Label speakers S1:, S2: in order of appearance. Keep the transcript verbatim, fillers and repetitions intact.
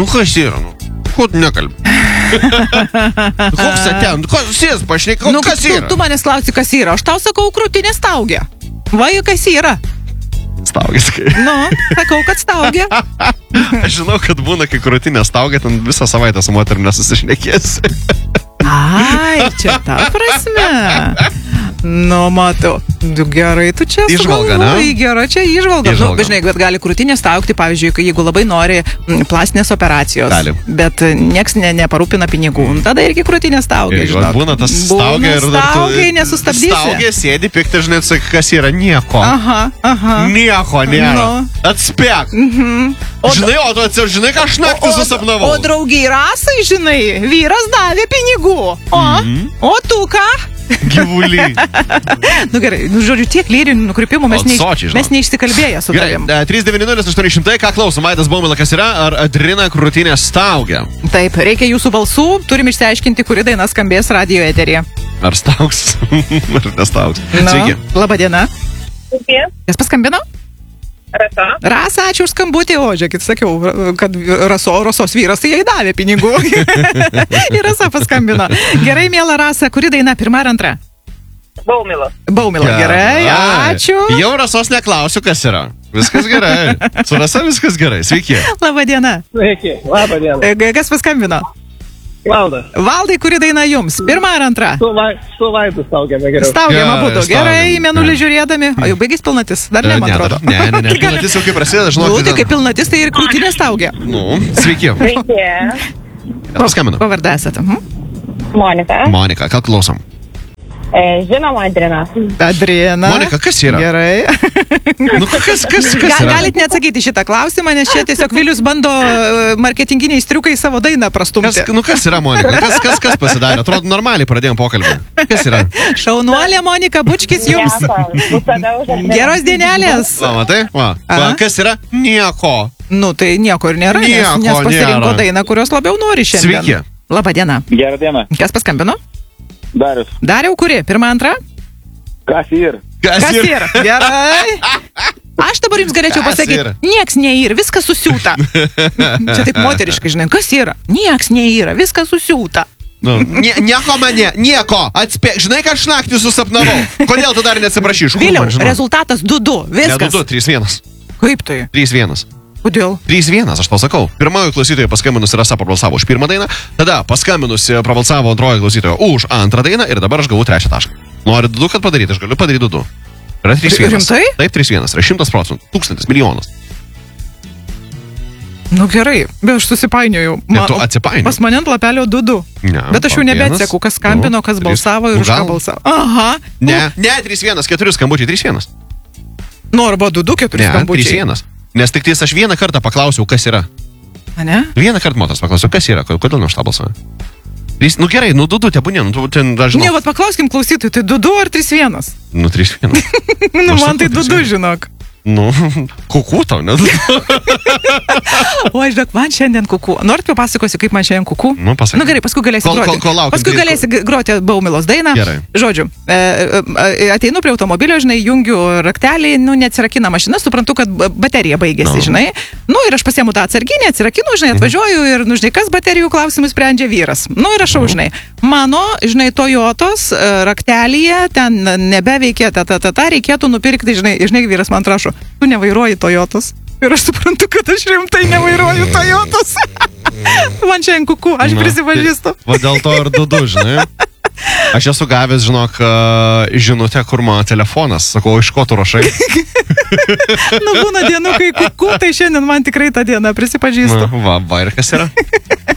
S1: Nu, kas yra, nu? Ko tu nekalbi? Koks ten? Sės pašneik,
S2: Nu,
S1: kas
S2: tu,
S1: yra?
S2: tu manęs klausi, kas yra. Aš tau sakau, krūtinė staugia. Va, kas yra?
S1: Staugės kai.
S2: Nu, sakau, kad staugia.
S1: Aš žinau, kad būna, kai krūtinė staugia, ten visą savaitę su moterim nesusišnekėsi.
S2: Ai, čia ta prasme. Nu, matau. Gerai, tu čia
S1: Įžvalga, ne?
S2: sugalvojai, Gerai, čia įžvalga.
S1: Įžvalga.
S2: Nu, žinai, bet gali krūtinė staugti, pavyzdžiui, jeigu labai nori mm, plastinės operacijos.
S1: Gali.
S2: Bet nieks ne, neparūpina pinigų. Tada irgi krūtinė staugia,
S1: Jeigu
S2: žinok.
S1: būna tas staugia ir dar tu...
S2: Staugiai nesustabdysi.
S1: Staugia, sėdi, piktai, žinai, sakai, kas yra nieko.
S2: Aha, aha.
S1: Nieko nėra.
S2: Nu.
S1: Atspėk.
S2: Mhm. O,
S1: Žinai, o tu atsiprašau, žinai, ką aš naktį susapnavau.
S2: O draugiai Rasai, žinai, vyras davė pinigų. O,
S1: Mhm.
S2: o tu ką?
S1: Gyvuliai.
S2: Nu gerai, nu žodžiu, tiek lyrinių nukrypimų mes,
S1: O,
S2: neiš,
S1: sočiai, žinok.
S2: mes neišsikalbėję su
S1: Gerai,
S2: tavim.
S1: e, trys devyni nulis aštuoni šimtai, ką klausom, Aidas Baumila, kas yra, ar Adrina krūtinė staugia?
S2: Taip, reikia jūsų balsų, turim išsiaiškinti, kuri daina skambės radio eteryje.
S1: Ar staugs? Ar nestaugs? Sveiki.
S2: Laba diena.
S3: Sveiki,
S2: Kas paskambino?
S3: Rasa.
S2: Rasa, ačiū už skambutį, o žiūrėkit, sakiau, kad Raso, Rasos vyras tai jai davė pinigų. Ir Rasa paskambino. Gerai, miela Rasa, kuri daina, pirma ar antra?
S3: Baumila.
S2: Baumila, gerai, ačiū.
S1: Jau Rasos neklausiu, kas yra. Viskas gerai. Su Rasa viskas gerai. Sveiki.
S2: Laba diena.
S3: Sveiki, labą dieną.
S2: E, Kas paskambino?
S3: Valdas.
S2: Valdai, kuri daina jums? Pirma ar antra?
S3: Su, vai, su Vaidu staugiame geriau.
S2: Staugiama būtų.
S1: Gerai,
S2: Gerai,
S1: staugiam.
S2: mėnulį žiūrėdami. O jau baigės pilnatis? Dar ne, man
S1: Ne,
S2: atrodo.
S1: Ne, ne, ne. Pilnatis jau kaip prasideda, žinau.
S2: Nu, tai kaip pilnatis, tai ir krūtinė staugia.
S1: Nu, sveiki.
S3: Sveiki,
S1: Kas skambina?
S2: Pavardė esate. Mhm.
S3: Monika.
S1: Monika, ką klausom?
S3: E, žinoma, Adrina.
S2: Adriana.
S1: Monika, kas yra?
S2: Gerai.
S1: Nu, kas, kas, kas
S2: Ga,
S1: yra?
S2: galit neatsakyti šitą klausimą, nes čia tiesiog Vilius bando e, marketinginiais triukais savo dainą prastumti.
S1: Kas, nu, kas yra Monika? Kas, kas, kas pasidarė? Atrodo, normaliai pradėjom pokalbį. Kas yra?
S2: Šaunuolė Monika, bučkis jums.
S3: Visada už Adriną.
S2: Geros dienelės.
S1: Va, matai? Va. Va,
S2: A?
S1: kas yra? Nieko.
S2: Nu, tai nieko ir nėra, nes,
S1: Nieko
S2: nes pasirinko
S1: nėra.
S2: dainą, kurios labiau nori šiandien.
S1: Sveiki.
S2: Labą dieną.
S4: Gerą dieną.
S2: Kas paskambino?
S4: Darius.
S2: Dariau, kuri? Pirma, antra?
S4: Kas ir?
S1: Kas,
S2: Kas
S1: yra?
S2: yra? Gerai. Aš dabar jums galėčiau
S1: Kas
S2: pasakyti,
S1: yra?
S2: nieks neįra, viskas susiūta. Čia taip moteriškai, žinai, kas yra? Nieks neįra, viskas susiūta.
S1: Nu, nie, nieko mane, nieko. Atspėk, žinai, ką aš naktį susapnavau. Kodėl tu dar neatsiprašyš?
S2: Vėliau, rezultatas du du,
S1: Ne,
S2: viskas.
S1: du, du, trys, vienas.
S2: Kaip tai?
S1: trys, vienas.
S2: Kodėl?
S1: trys vienas, aš tau sakau. Pirmoji klausytoja paskambinusi Rasa prabalsavo už pirmą dainą, tada paskambinusi prabalsavo antroji klausytoja už antrą dainą ir dabar aš gavau trečią tašką. Nori du du, kad padaryti, aš galiu padaryti du du. Yra trys vienas.
S2: Rimtai?
S1: Taip, trys vienas. Yra šimtas procentų. Tūkstantis, milijonas.
S2: Nu gerai, bet aš susipainiojau.
S1: Ne, tu atsipainiojai.
S2: Pas mane ant lapelio du du.
S1: Ne,
S2: Bet aš jau
S1: vienas,
S2: nebeatseku, kas skambino,
S1: du,
S2: kas
S1: trys.
S2: balsavo ir
S1: Nu,
S2: už ką
S1: gal?
S2: balsavo. Aha.
S1: Ne, ne, trys vienas, keturi skambučiai, trys vienas.
S2: Nu, arba du du, keturi
S1: Ne, trys
S2: skambučiai.
S1: vienas. Nes tik tais aš vieną kartą paklausiau, kas yra.
S2: Ane?
S1: Vieną kartą motas paklausiau, kas yra, kodėl ne už tą balsavę. Trys- Nu gerai, nu du du, tebūnė, nu tu ten aš
S2: Ne,
S1: žinau.
S2: vat paklauskim klausytojų, tai du du ar trys vienas?
S1: Nu trys vienas.
S2: Nu,
S1: Aš
S2: man tai
S1: sakau,
S2: du
S1: trys
S2: du,
S1: vienas.
S2: žinok.
S1: Nu, kuku tau, ne?
S2: O aš žinok, man šiandien kuku. Norit papasakosiu, kaip man šiandien kuku?
S1: Nu, pasakyk.
S2: Nu gerai, paskui galėsi
S1: Kol-
S2: groti.
S1: kol- kol laukiam,
S2: paskui
S1: tai-
S2: galėsi g- groti Baumilos dainą.
S1: Gerai.
S2: Žodžiu, e, e, ateinu prie automobilio, žinai, jungiu raktelį, nu, neatsirakina mašina, suprantu, kad b- baterija baigėsi,
S1: Nu.
S2: žinai. Nu, ir aš pasiemu tą atsarginį, atsirakinu, žinai, atvažiuoju ir, nu, žinai, kas baterijų klausimus sprendžia vyras. Nu, ir rašau, žinai, mano, žinai, Toyotos e, raktelyje ten nebeveikia, ta, ta, ta, ta, reikėtų nupirkti, žinai, žinai, vyras man rašo, tu nevairuoji Toyotos. Ir aš suprantu, kad aš rimtai nevairuoju Toyotos. Man šiandien kuku, aš
S1: Na,
S2: prisipažįstu.
S1: Va dėl to ir du du, žinai. Aš esu gavęs, žinok, a, žinutę, kur mano telefonas. Sakau, iš ko tu rašai?
S2: Nu, būna dienų, kai kuku, tai šiandien man tikrai ta diena, prisipažįstu.
S1: Na, va, va, ir kas yra?